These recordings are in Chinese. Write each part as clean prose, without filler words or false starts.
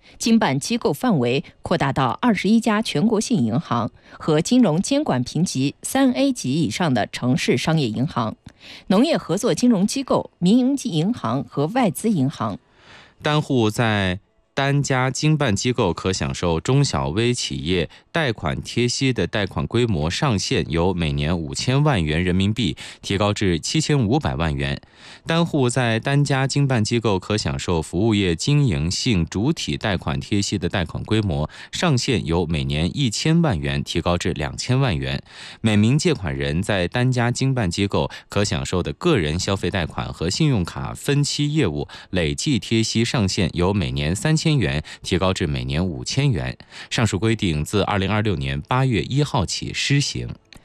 经办机构范围扩大到21家全国性银行和金融监管评级3A 级以上的城市商业银行、农业合作金融机构、民营银行和外资银行。 单户在单家经办机构可享受中小微企业贷款贴息的贷款规模上限由每年5000万元人民币提高至7500万元。单户在单家经办机构可享受服务业经营性主体贷款贴息的贷款规模上限由每年1000万元提高至2000万元。每名借款人在单家经办机构可享受的个人消费贷款和信用卡分期业务累计贴息上限由每年3000元提高至每年5000元。上述规定自2026年8月1号起施行。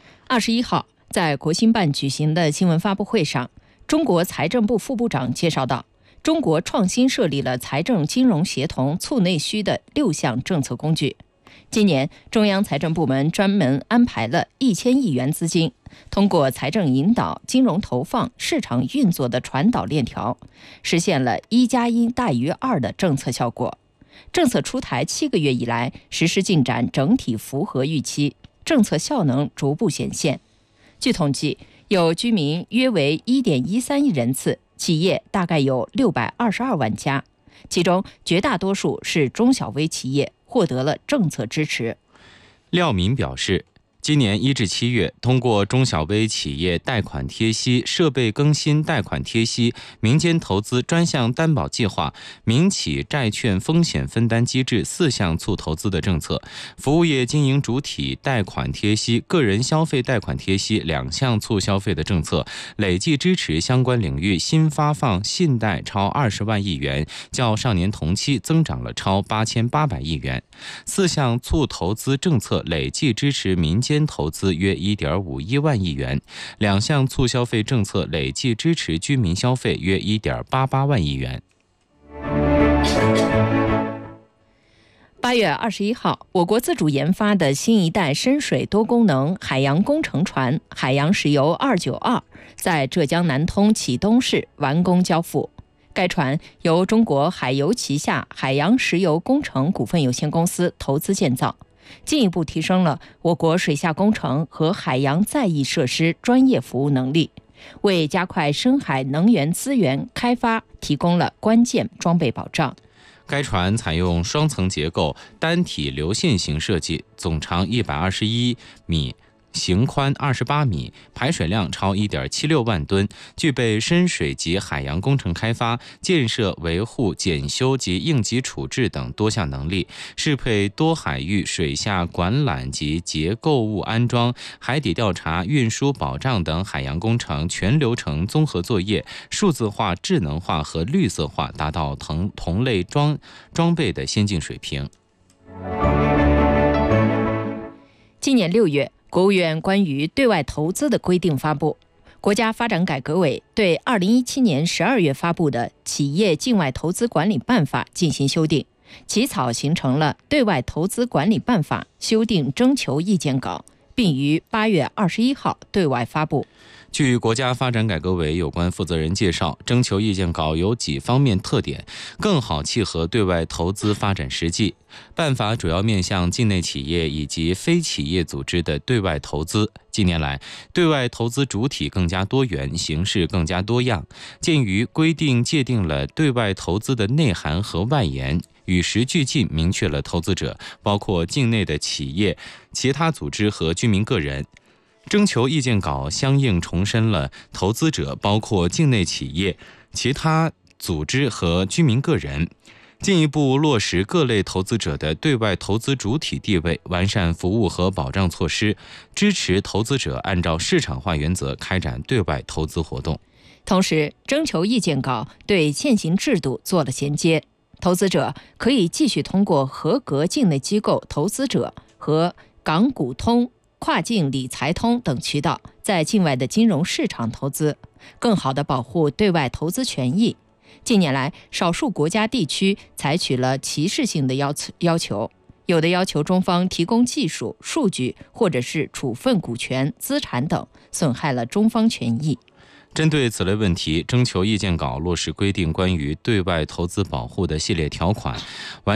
21号，在国新办举行的新闻发布会上，中国财政部副部长介绍到，中国创新设立了财政金融协同促内需的6项政策工具。今年，中央财政部门专门安排了1000亿元资金，通过财政引导、金融投放、市场运作的传导链条，实现了1+1大于2的政策效果。政策出台7个月以来，实施进展整体符合预期，政策效能逐步显现。据统计，有居民约为1.13亿人次，企业大概有622万家，其中绝大多数是中小微企业，获得了政策支持。 廖敏表示，今年1至7月，通过中小微企业贷款贴息、设备更新贷款贴息、民间投资专项担保计划、民企债券风险分担机制4项促投资的政策，服务业经营主体贷款贴息、个人消费贷款贴息2项促消费的政策，累计支持相关领域新发放信贷超20万亿元，较上年同期增长了超8800亿元。4项促投资政策累计支持民间投资约1.51万亿元，2项促消费政策累计支持居民消费约1.88万亿元。 8月21号，我国自主研发的新一代深水多功能海洋工程船海洋石油292在浙江南通启东市完工交付。该船由中国海油旗下海洋石油工程股份有限公司投资建造，进一步提升了我国水下工程和海洋载役设施专业服务能力，为加快深海能源资源开发提供了关键装备保障。 该船采用双层结构、单体流线型设计，总长121米。型宽28米，排水量超1.76万吨，具备深水及海洋工程开发、建设、维护、检修及应急处置等多项能力，适配多海域水下管缆及结构物安装、海底调查、运输保障等海洋工程全流程综合作业，数字化、智能化和绿色化达到同类装备的先进水平。 今年6月，国务院关于对外投资的规定发布，国家发展改革委对2017年12月发布的《企业境外投资管理办法》进行修订，起草形成了《对外投资管理办法》修订征求意见稿，并于8月21号对外发布。 据国家发展改革委有关负责人介绍，征求意见稿有几方面特点，更好契合对外投资发展实际。办法主要面向境内企业以及非企业组织的对外投资。近年来，对外投资主体更加多元，形式更加多样。鉴于规定界定了对外投资的内涵和外延，与时俱进，明确了投资者包括境内的企业、其他组织和居民个人。征求意见稿相应重申了投资者包括境内企业、其他组织和居民个人，进一步落实各类投资者的对外投资主体地位，完善服务和保障措施，支持投资者按照市场化原则开展对外投资活动。 同时，征求意见稿对现行制度做了衔接，投资者可以继续通过合格境内机构投资者和港股通、跨境理财通等渠道在境外的金融市场投资，更好地保护对外投资权益。近年来，少数国家地区采取了歧视性的要求，有的要求中方提供技术、数据或者是处分股权、资产等，损害了中方权益。 针对此类问题，征求意见稿落实规定关于对外投资保护的系列条款，